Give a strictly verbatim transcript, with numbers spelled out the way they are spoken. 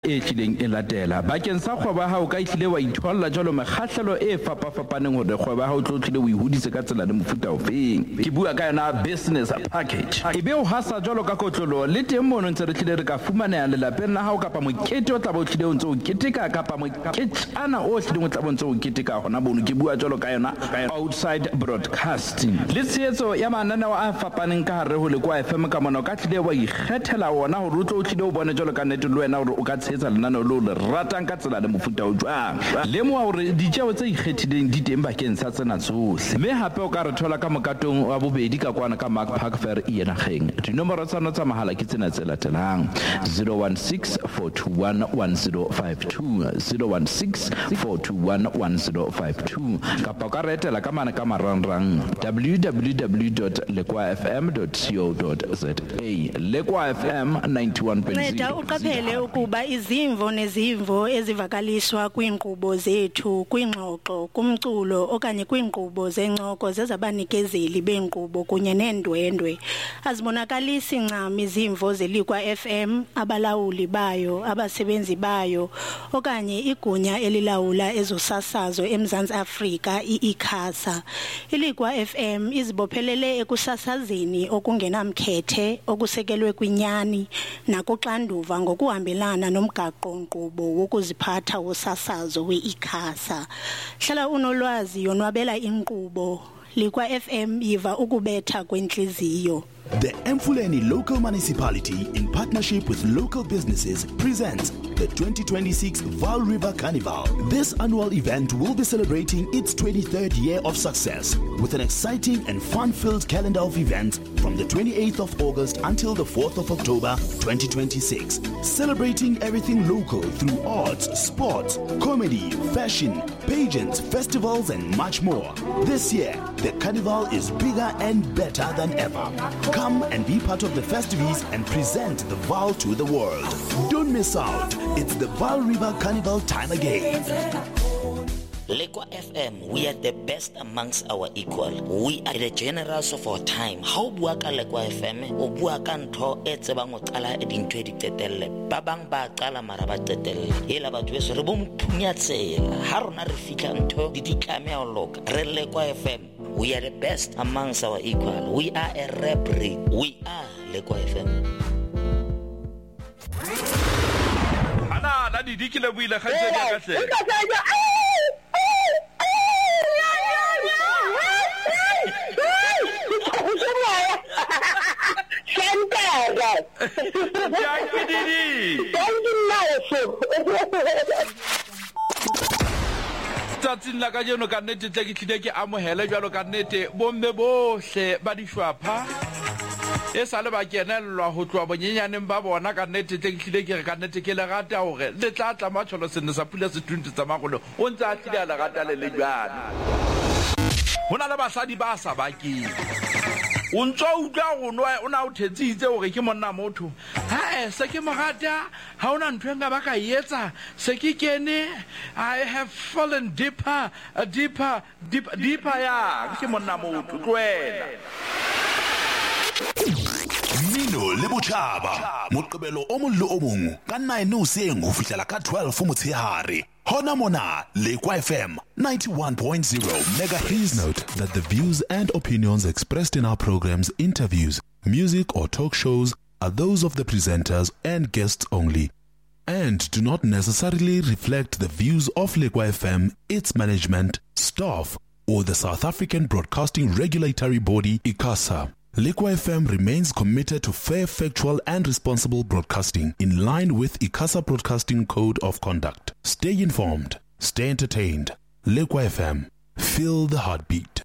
e tlileng e latela bakeng sa kgwebo ha o ka itlile wa itholla jalo mekgahlelo e fapafapaneng hore kgwebo ha o tlo tlile o ihudise ka tsela le mofuta ofeng ke bua ka yona business package ebe o hasa jalo ka kotlolo le teng mono ntse re tlile re ka fumaneha lelapeng la hao kapa mokete o tla bo tlile o ntse o keteka kapa moketjana o tlileng o tla bo ntse o keteka hona bono ke bua jalo ka yona outside broadcasting le tshehetso ya mananeo a fapaneng ka hare ho le kwa F M ka mona ka tlile wa ikgethela ona hore o tlo o tlile o bone jalo ka nnete le wena hore o ka tsa lenano lo le ratang ka tsela le mofuta o jwang le mo hore ditjeo tse ikgethileng di teng bakeng sa tsena tsohle mme hape o ka re thola ka mokatong wa bobedi ka kwana ka Mark Park Fair e ena geng dinomoro tsa notsa mahala ke tsena tse latelang zero one six four two one one zero five two zero one six four two one one zero five two kapa ka retela ka mana ka marangrang w w w dot lekwa f m dot co dot za Lekwa F M ninety-one point zero Nceda uqaphele ukuba izimvo nezimvo ezivakaliswa kwinkqubo zethu kwingxoxo kumculo okanye kwinkqubo zencoko zezabanikezeli benkqubo kunye neendwendwe azibonakalisi ncam izimvo zeLekwa F M abalawuli bayo abasebenzi bayo okanye igunya elilawula ezosasazo eMzantsi Afrika iICASA iLekwa F M izibophelele ekusasazeni okungenamkhethe okusekelwe kwinyani nakuxanduva ngokuhambelana nomgaqo nkqubo wokuziphatha wosasazo weICASA hlala unolwazi yonwabela inkqubo Lekwa F M yiva ukubetha kwenhliziyo. The Emfuleni Local Municipality, in partnership with local businesses, presents the twenty twenty-six Vaal River Carnival. This annual event will be celebrating its twenty-third year of success with an exciting and fun-filled calendar of events from the twenty-eighth of August until the fourth of October twenty twenty-six. Celebrating everything local through arts, sports, comedy, fashion, pageants, festivals, and much more. This year, the carnival is bigger and better than ever. Come and be part of the festivities and present the Vaal to the world. Don't miss out. It's the Vaal River Carnival time again. Lekwa F M, we are the best amongst our equal. We are the generals of our time. How bua ka Lekwa F M, o bua ka ntho e tsebang o qala e dintho e di tetelle. Ba bang ba qala mara ba tetelle. Hela batho beso re bo mphunya tsela. Ha rona re fika ntho di di tlameha o loka. Re Lekwa F M. We are the best amongst our equal. We are a rap breed. We are Lekwa F M. Ana na di dikile buile khatse ka tle. Jackie Didi. Tsatsing la ka jeno ka nnete tse ke tlile ke amohele jwalo ka nnete bomme bohle ba dishwapha e sale ba kenellwa ho tloa bonyenyaneng ba bona ka nnete tse ke tlile ke re ka nnete ke le rata hore le tla tla matsholo sene sa pula se twenty tsa magolo o ntse a tlile a le rata le le jwana hona le basadi ba sa bakeng o ntso utlwa go no ona o thetsitse hore ke monna motho ha e se ke mogata ha ona ntwe nga ba ka yetsa se ke kene I have fallen deeper uh, deeper deeper deeper ya ke monna motho tloela Mino le Botjhaba Moqebelo o mong le o mong ka nine hoseng ho fihlela ka twelve motshehare hona mona Lekwa F M ninety-one point zero megahertz. Please note that the views and opinions expressed in our programs, interviews, music or talk shows are those of the presenters and guests only and do not necessarily reflect the views of Lekwa F M, its management, staff or the South African Broadcasting Regulatory Body ICASA. Lekwa F M remains committed to fair, factual and responsible broadcasting in line with ICASA Broadcasting Code of Conduct. Stay informed, stay entertained. Lekwa F M, feel the heartbeat.